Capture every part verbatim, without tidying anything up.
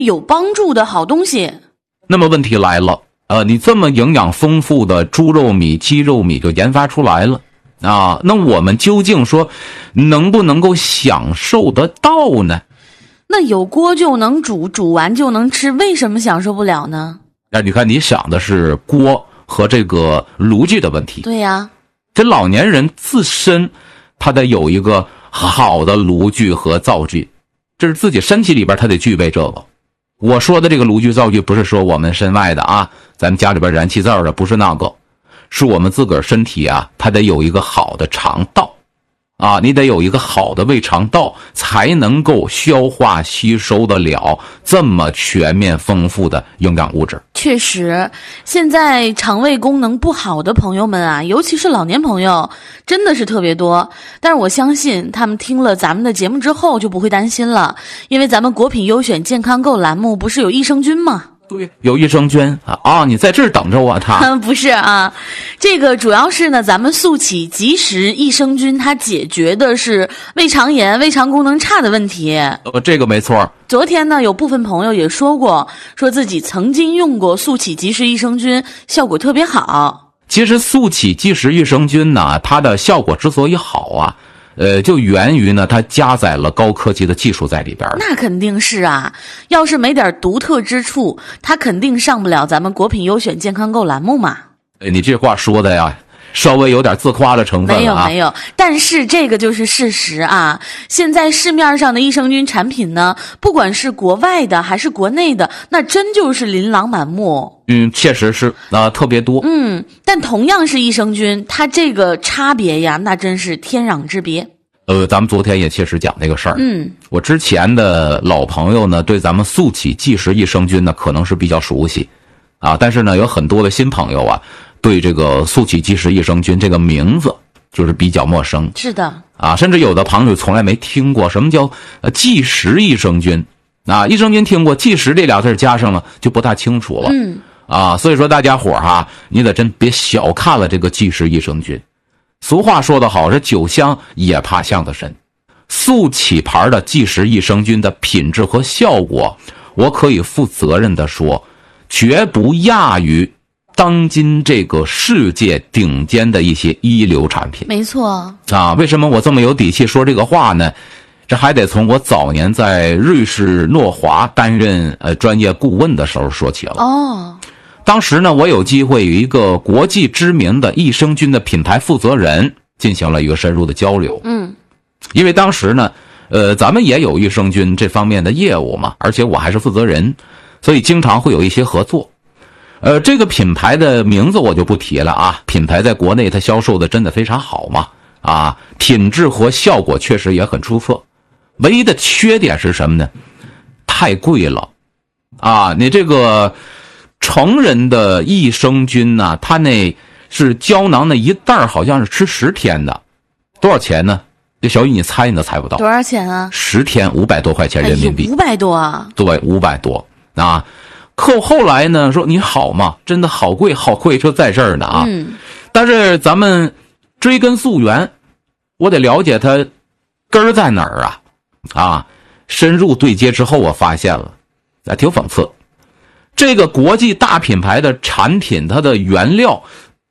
有帮助的好东西。 那么问题来了，呃，你这么营养丰富的猪肉米、鸡肉米就研发出来了啊，那我们究竟说能不能够享受得到呢？ 那有锅就能煮，煮完就能吃，为什么享受不了呢？ 那你看，你想的是锅和这个炉具的问题。 对呀， 这老年人自身他得有一个好的炉具和灶具，这是自己身体里边他得具备这个。我说的这个炉具灶具不是说我们身外的啊，咱们家里边燃气灶的，不是那个，是我们自个儿身体啊，它得有一个好的肠道啊，你得有一个好的胃肠道，才能够消化吸收得了这么全面丰富的营养物质。 确实，现在肠胃功能不好的朋友们啊，尤其是老年朋友，真的是特别多。但是我相信他们听了咱们的节目之后就不会担心了，因为咱们国品优选健康购栏目不是有益生菌吗？ 对，有益生菌啊！啊，你在这儿等着我，他不是啊，这个主要是呢，咱们速起即食益生菌，它解决的是胃肠炎、胃肠功能差的问题。 呃，这个没错。 昨天呢，有部分朋友也说过，说自己曾经用过速起即食益生菌，效果特别好。 其实速起即食益生菌呢，它的效果之所以好啊，呃，就源于呢，它加载了高科技的技术在里边。 那肯定是啊，要是没点独特之处，它肯定上不了咱们国品优选健康购栏目嘛。 哎，你这话说的呀，稍微有点自夸的成分了啊。 没有没有，但是这个就是事实啊。现在市面上的益生菌产品呢，不管是国外的还是国内的，那真就是琳琅满目。 嗯，确实是啊、呃，特别多。 嗯，但同样是益生菌，它这个差别呀，那真是天壤之别。 呃，咱们昨天也确实讲这个事儿。 嗯， 我之前的老朋友呢，对咱们速起即食益生菌呢，可能是比较熟悉啊，但是呢，有很多的新朋友啊，对这个速起即食益生菌这个名字就是比较陌生。 是的啊，甚至有的朋友从来没听过什么叫呃即食益生菌啊，益生菌听过，即食这俩字加上了就不大清楚了。 嗯啊，所以说大家伙儿哈，你得真别小看了这个即食益生菌。俗话说得好，是酒香也怕巷子深。速起牌的即食益生菌的品质和效果，我可以负责任地说，绝不亚于当今这个世界顶尖的一些一流产品。 没错啊，为什么我这么有底气说这个话呢？这还得从我早年在瑞士诺华担任呃专业顾问的时候说起了。 哦， 当时呢，我有机会与一个国际知名的益生菌的品牌负责人进行了一个深入的交流。 嗯， 因为当时呢，呃，咱们也有益生菌这方面的业务嘛，而且我还是负责人，所以经常会有一些合作。呃，这个品牌的名字我就不提了啊，品牌在国内它销售的真的非常好嘛，啊，品质和效果确实也很出色。唯一的缺点是什么呢？太贵了，啊，你这个成人的益生菌呢、啊，它那是胶囊那一袋好像是吃十天的，多少钱呢？这小雨你猜你都猜不到。 多少钱啊？ 十天五百多块钱人民币。 五百多啊？ 对，五百多啊。客户后来呢说你好嘛，真的好贵好贵，就在这儿呢啊。 嗯。 但是咱们追根溯源，我得了解它根儿在哪儿啊。啊，深入对接之后，我发现了，啊，挺讽刺。这个国际大品牌的产品，它的原料，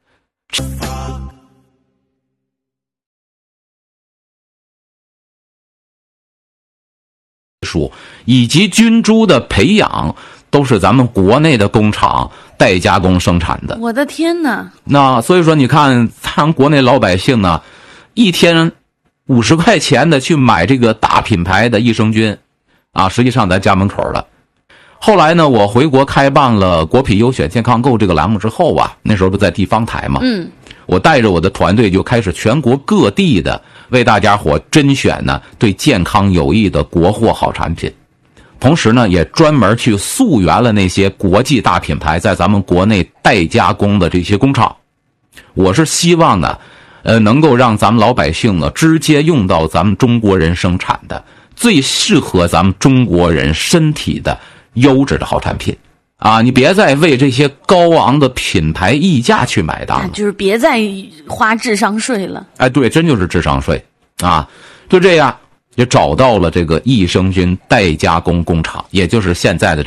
术以及菌株的培养，都是咱们国内的工厂代加工生产的。 我的天哪！ 那所以说，你看咱国内老百姓呢，一天五十块钱的去买这个大品牌的益生菌，啊，实际上咱家门口了。后来呢，我回国开办了国品优选健康购这个栏目之后啊，那时候不在地方台嘛， 嗯， 我带着我的团队就开始全国各地的为大家伙甄选呢对健康有益的国货好产品，同时呢也专门去溯源了那些国际大品牌在咱们国内代加工的这些工厂。我是希望呢呃，能够让咱们老百姓呢直接用到咱们中国人生产的最适合咱们中国人身体的优质的好产品啊！你别再为这些高昂的品牌溢价去买单了， 就是别再花智商税了。 哎，对，真就是智商税啊！就这样，也找到了这个益生菌代加工工厂，也就是现在的这